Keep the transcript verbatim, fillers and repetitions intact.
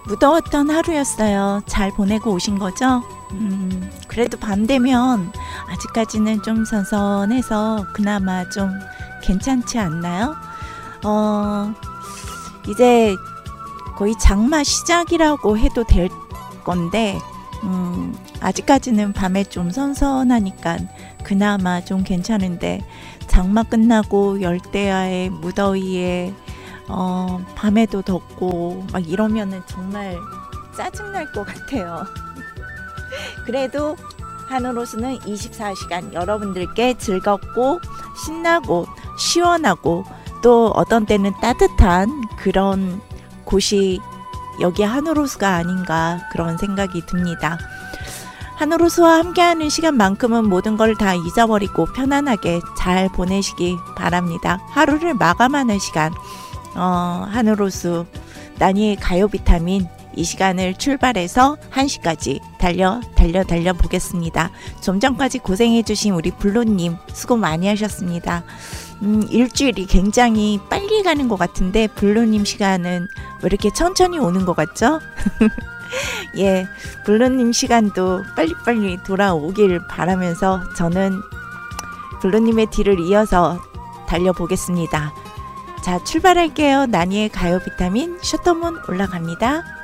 무더웠던 하루였어요. 잘 보내고 오신 거죠? 음, 그래도 밤 되면 아직까지는 좀 선선해서 그나마 좀 괜찮지 않나요? 어, 이제 거의 장마 시작이라고 해도 될 건데, 음, 아직까지는 밤에 좀 선선하니까 그나마 좀 괜찮은데, 장마 끝나고 열대야의 무더위에 어, 밤에도 덥고 막 이러면은 정말 짜증날 것 같아요. 그래도 하늘호수는 이십사 시간 여러분들께 즐겁고 신나고 시원하고 또 어떤 때는 따뜻한 그런 곳이 여기 하늘호수가 아닌가 그런 생각이 듭니다. 하늘호수와 함께하는 시간만큼은 모든 걸 다 잊어버리고 편안하게 잘 보내시기 바랍니다. 하루를 마감하는 시간, 어, 하늘호수 나니의 가요 비타민 이 시간을 출발해서 한 시까지 달려 달려 달려 보겠습니다. 좀 전까지 고생해주신 우리 블루님 수고 많이 하셨습니다. 음, 일주일이 굉장히 빨리 가는 것 같은데 블루님 시간은 왜 이렇게 천천히 오는 것 같죠? 예, 블루님 시간도 빨리빨리 돌아오길 바라면서 저는 블루님의 뒤를 이어서 달려보겠습니다. 자, 출발할게요. 나니의 가요 비타민 셔터문 올라갑니다.